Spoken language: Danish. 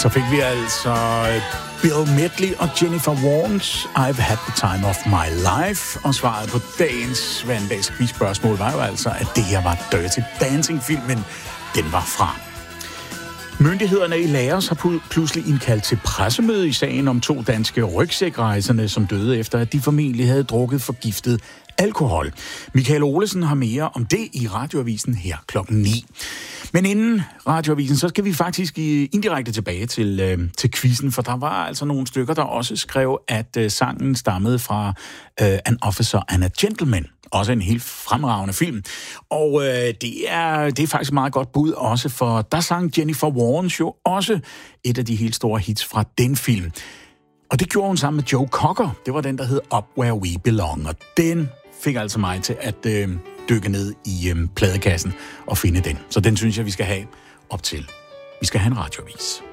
Så fik vi altså Bill Medley og Jennifer Warnes I've Had the Time of My Life. Og svaret på dagens hverdags quizspørgsmål var jo altså, at det her var Dirty Dancing-filmen. Den var fra. Myndighederne i Laos har pludselig indkaldt til pressemøde i sagen om 2 danske rygsækrejsende, som døde efter, at de formentlig havde drukket forgiftet alkohol. Michael Olesen har mere om det i Radioavisen her klokken 9. Men inden Radioavisen, så skal vi faktisk indirekte tilbage til quizzen, for der var altså nogle stykker, der også skrev, at sangen stammede fra An Officer and a Gentleman. Også en helt fremragende film. Og det er faktisk meget godt bud også, for der sang Jennifer Warnes jo også et af de helt store hits fra den film. Og det gjorde hun sammen med Joe Cocker. Det var den, der hed Up Where We Belong. Og den fik altså mig til at dykke ned i pladekassen og finde den. Så den synes jeg, vi skal have op til. Vi skal have en radioavis.